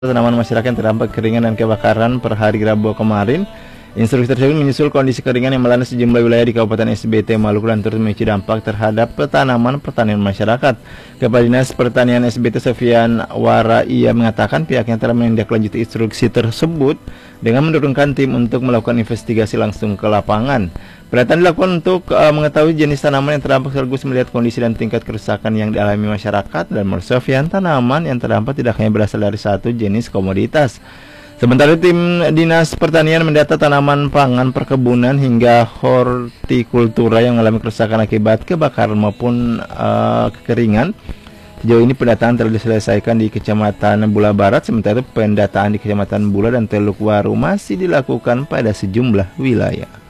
Tanaman masyarakat yang terdampak kekeringan dan kebakaran per hari Rabu kemarin. Instruksi tersebut menyusul kondisi kekeringan yang melanda sejumlah wilayah di Kabupaten SBT Maluku dan turut memicu dampak terhadap tanaman pertanian masyarakat. Kepala Dinas Pertanian SBT Sofian Waraia mengatakan pihaknya telah menindaklanjuti instruksi tersebut dengan menurunkan tim untuk melakukan investigasi langsung ke lapangan. Pendataan dilakukan untuk mengetahui jenis tanaman yang terdampak sekaligus melihat kondisi dan tingkat kerusakan yang dialami masyarakat. Dan menurut Sofian, tanaman yang terdampak tidak hanya berasal dari satu jenis komoditas. Sementara tim Dinas Pertanian mendata tanaman pangan, perkebunan hingga hortikultura yang mengalami kerusakan akibat kebakaran maupun kekeringan. Sejauh ini pendataan telah diselesaikan di Kecamatan Bula Barat, sementara itu pendataan di Kecamatan Bula dan Teluk Waru masih dilakukan pada sejumlah wilayah.